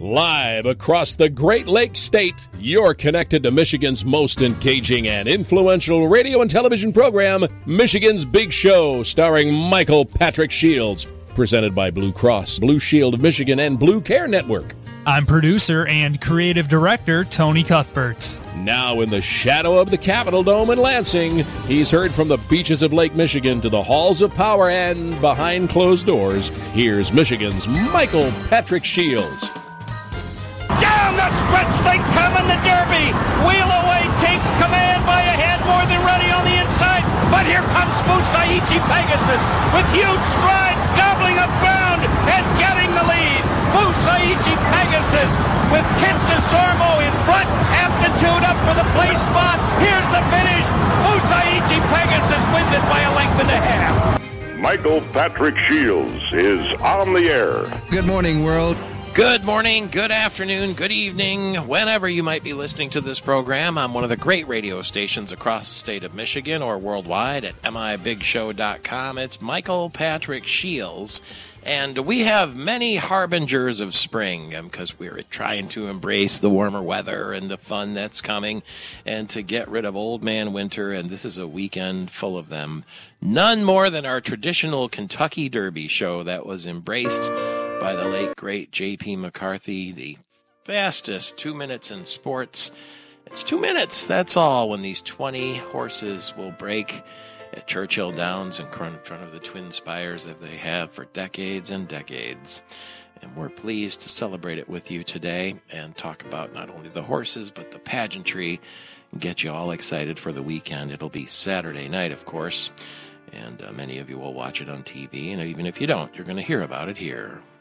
Live across the Great Lakes State, you're connected to Michigan's most engaging and influential radio and television program, Michigan's Big Show, starring Michael Patrick Shields. Presented by Blue Cross, Blue Shield of Michigan, and Blue Care Network. I'm producer and creative director Tony Cuthbert. Now in the shadow of the Capitol Dome in Lansing, he's heard from the beaches of Lake Michigan to the halls of power and behind closed doors. Here's Michigan's Michael Patrick Shields. Down the stretch they come in the Derby. Wheel away takes command by a head more than ready on the inside. But here comes Musaichi Pegasus with huge strides, gobbling up ground and getting the lead. Musaichi Pegasus with Kent DeSormo in front. Aptitude up for the place spot. Here's the finish. Musaichi Pegasus wins it by a length and a half. Michael Patrick Shields is on the air. Good morning, world. Good morning, good afternoon, good evening, whenever you might be listening to this program on one of the great radio stations across the state of Michigan or worldwide at mibigshow.com. It's Michael Patrick Shields, and we have many harbingers of spring because we're trying to embrace the warmer weather and the fun that's coming and to get rid of old man winter, and this is a weekend full of them. None more than our traditional Kentucky Derby show that was embraced by the late, great J.P. McCarthy, the fastest 2 minutes in sports. It's 2 minutes, that's all, when these 20 horses will break at Churchill Downs in front of the Twin Spires that they have for decades and decades. And we're pleased to celebrate it with you today and talk about not only the horses, but the pageantry, and get you all excited for the weekend. It'll be Saturday night, of course, and many of you will watch it on TV, and even if you don't, you're going to hear about it here.